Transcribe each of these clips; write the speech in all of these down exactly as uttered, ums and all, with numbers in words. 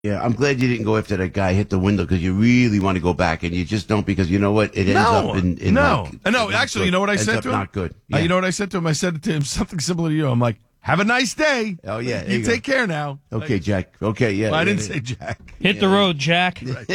Yeah, I'm glad you didn't go after that guy, hit the window, because you really want to go back, and you just don't, because you know what? It ends no, up in, in no, like, no. Actually, you know what I ends said up to him? Not good. Uh, Yeah. you know what I said to him? I said to him something similar to you. I'm like, "Have a nice day. Oh yeah, you, you take go. care now." Okay, like, Jack. Okay, yeah. well, I yeah, didn't yeah. say Jack. Hit the road, Jack.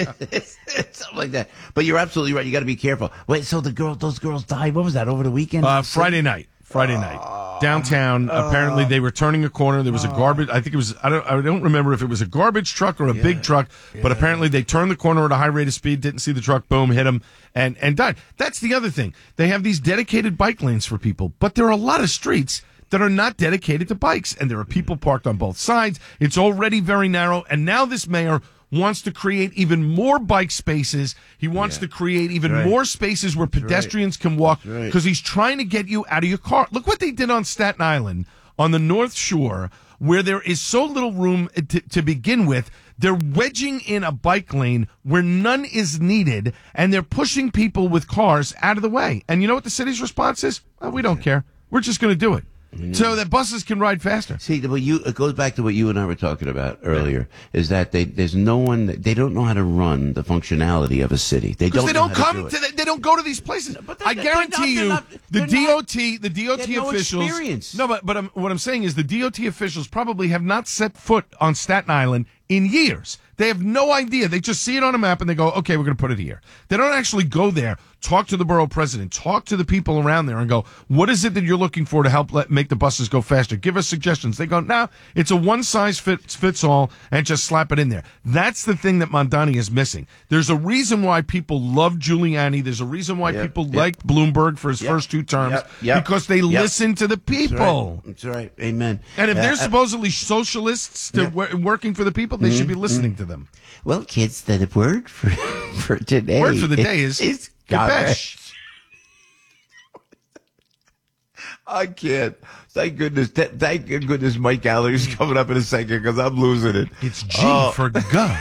Something like that. But you're absolutely right. You got to be careful. Wait, so the girl, those girls died. What was that, over the weekend? Uh, Friday night. Friday night. Downtown. Apparently, they were turning a corner. There was a garbage. I think it was. I don't. I don't remember if it was a garbage truck or a big truck. But apparently, they turned the corner at a high rate of speed. Didn't see the truck. Boom, hit them, and and died. That's the other thing. They have these dedicated bike lanes for people, but there are a lot of streets that are not dedicated to bikes, and there are people parked on both sides. It's already very narrow, and now this mayor wants to create even more bike spaces. He wants Yeah. to create even Right. more spaces where pedestrians can walk, right. because he's trying to get you out of your car. Look what they did on Staten Island on the North Shore, where there is so little room to, to begin with. They're wedging in a bike lane where none is needed, and they're pushing people with cars out of the way. And you know what the city's response is? Well, we don't care. We're just going to do it. So that buses can ride faster. See, but you, it goes back to what you and I were talking about earlier, is that they, there's no one, that, they don't know how to run the functionality of a city. They Because don't they know don't how come to, to, do it. the, they don't go to these places. But they're- I they're guarantee not- you, they're not- the they're D O T, the D O T they have no officials. experience. No, but but um, what I'm saying is the D O T officials probably have not set foot on Staten Island in years. They have no idea. They just see it on a map and they go, "Okay, we're going to put it here." They don't actually go there, talk to the borough president, talk to the people around there, and go, "What is it that you're looking for to help let, make the buses go faster? Give us suggestions." They go, "No, it's a one size fits fits all," and just slap it in there. That's the thing that Mondani is missing. There's a reason why people love Giuliani. There's a reason why Yep, people yep. like Bloomberg for his Yep, first two terms, yep, yep, because they yep. listen to the That's people. right. That's right. Amen. And if Uh, they're uh, supposedly socialists to Yeah. wo- working for the people, they should be listening to them. well, kids, the word for, for today. Word for the day is is Gabesh. I can't. Thank goodness. th- Thank goodness Mike Gallagher's coming up in a second, because I'm losing it. It's G Oh. for go.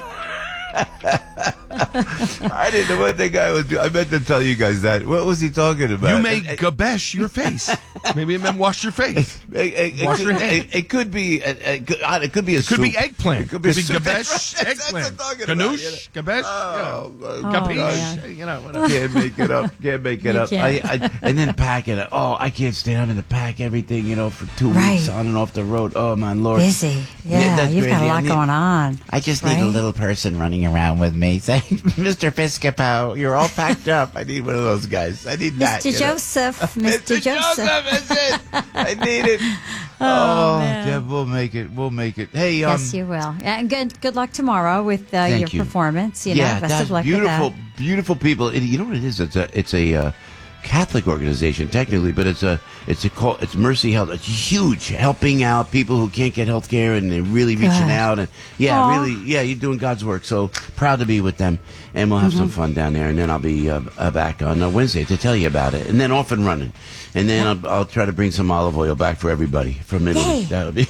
I didn't know what the guy was doing. I meant to tell you guys that. What was he talking about? You make Gabesh your face. Maybe it meant wash your face. It, it, it Wash could, your hand. it, it could be. It, it could, uh, it could be a. It could be soup. eggplant. It could be, a soup. Gabesh, That's right. That's what I'm eggplant. talking about, Ganoush, you know. Gabesh, Oh, you know, my Gabish, man. you know, whatever. Can't make it up. Can't make it You up. I, can't. I, and then pack it. Oh, I can't stay having to pack everything, you know, for two Right. weeks on and off the road. Oh, my Lord. Busy. Yeah, that's you've got crazy. a I lot need- going on. I just need a Right? little person running around with me saying, Mister Piscopo, you're all packed up. I need one of those guys. I need that. Mister you know. Joseph, Mister Mister Joseph. Joseph, is it? I need it. Oh, yeah, we'll make it. We'll make it. Hey, um, Yes, you will. And good good luck tomorrow with uh, Thank your you. performance. You yeah, know, best that's of luck beautiful, with that. beautiful people. It- you know what it is? It's a, it's a uh, Catholic organization technically, but it's a, it's a call. It's Mercy Health. It's huge, helping out people who can't get health care, and they're really reaching Good. out. And yeah, Aw. really, yeah, you're doing God's work. So proud to be with them, and we'll have Mm-hmm. some fun down there. And then I'll be uh, uh, back on uh, Wednesday to tell you about it, and then off and running. And then I'll, I'll try to bring some olive oil back for everybody from Italy. Yay. That'll be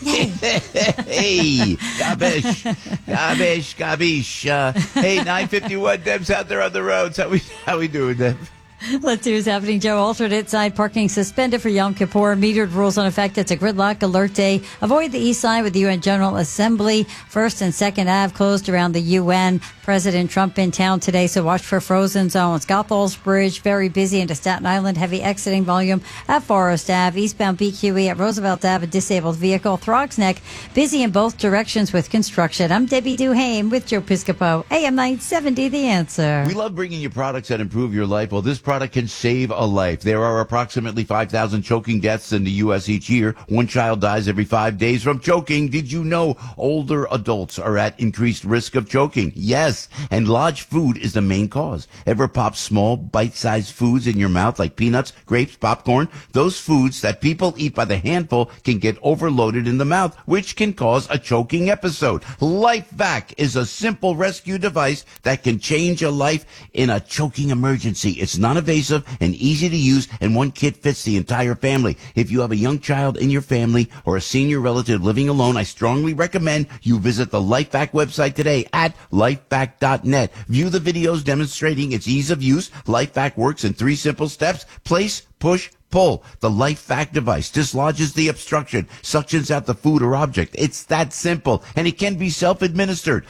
hey, gabish, gabish, gabish. Uh, hey, nine fifty-one. Deb's out there on the roads. How we how we doing, Deb? Let's see what's happening, Joe. Alternate side parking suspended for Yom Kippur. Metered rules in effect. It's a gridlock alert day. Avoid the east side with the U N General Assembly. First and Second Ave closed around the U N. President Trump in town today, so watch for frozen zones. Gothal's Bridge, very busy into Staten Island. Heavy exiting volume at Forest Ave. Eastbound B Q E at Roosevelt Ave, a disabled vehicle. Throgs Neck, busy in both directions with construction. I'm Debbie Duhame with Joe Piscopo. A M nine seventy, The Answer. We love bringing you products that improve your life. Well, this product can save a life. There are approximately five thousand choking deaths in the U S each year. One child dies every five days from choking. Did you know older adults are at increased risk of choking? Yes, and large food is the main cause. Ever pop small, bite-sized foods in your mouth like peanuts, grapes, popcorn? Those foods that people eat by the handful can get overloaded in the mouth, which can cause a choking episode. LifeVac is a simple rescue device that can change a life in a choking emergency. It's non-invasive and easy to use, and one kit fits the entire family. If you have a young child in your family or a senior relative living alone, I strongly recommend you visit the LifeVac website today at lifevac dot net. View the videos demonstrating its ease of use. LifeVac works in three simple steps: place, push, pull. The LifeVac device dislodges the obstruction, suctions out the food or object. It's that simple, and it can be self-administered.